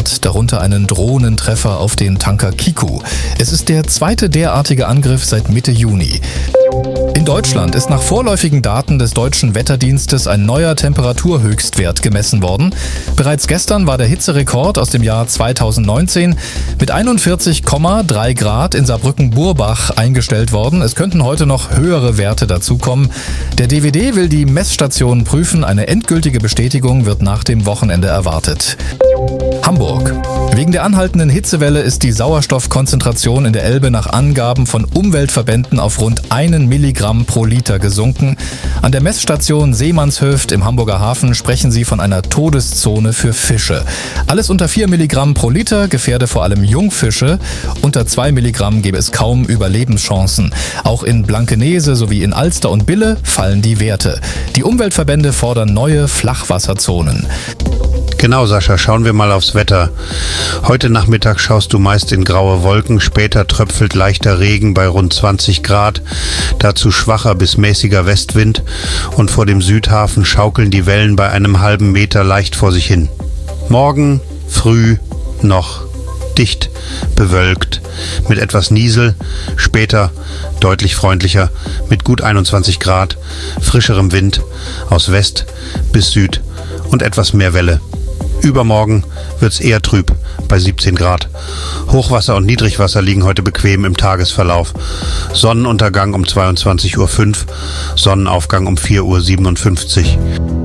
gemeldet, darunter einen Drohnentreffer auf den Tanker Kiku. Es ist der zweite derartige Angriff seit Mitte Juni. In Deutschland ist nach vorläufigen Daten des Deutschen Wetterdienstes ein neuer Temperaturhöchstwert gemessen worden. Bereits gestern war der Hitzerekord aus dem Jahr 2019 mit 41,3 Grad in Saarbrücken-Burbach eingestellt worden. Es könnten heute noch höhere Werte dazukommen. Der DWD will die Messstationen prüfen. Eine endgültige Bestätigung wird nach dem Wochenende erwartet. Hamburg. Wegen der anhaltenden Hitzewelle ist die Sauerstoffkonzentration in der Elbe nach Angaben von Umweltverbänden auf rund 1 Milligramm pro Liter gesunken. An der Messstation Seemannshöft im Hamburger Hafen sprechen sie von einer Todeszone für Fische. Alles unter 4 Milligramm pro Liter gefährde vor allem Jungfische. Unter 2 Milligramm gäbe es kaum Überlebenschancen. Auch in Blankenese sowie in Alster und Bille fallen die Werte. Die Umweltverbände fordern neue Flachwasserzonen. Genau, Sascha, schauen wir mal aufs Wetter. Heute Nachmittag schaust du meist in graue Wolken, später tröpfelt leichter Regen bei rund 20 Grad, dazu schwacher bis mäßiger Westwind und vor dem Südhafen schaukeln die Wellen bei einem halben Meter leicht vor sich hin. Morgen früh noch dicht bewölkt, mit etwas Niesel, später deutlich freundlicher, mit gut 21 Grad, frischerem Wind aus West bis Süd und etwas mehr Welle. Übermorgen wird's eher trüb bei 17 Grad. Hochwasser und Niedrigwasser liegen heute bequem im Tagesverlauf. Sonnenuntergang um 22:05 Uhr, Sonnenaufgang um 4:57 Uhr.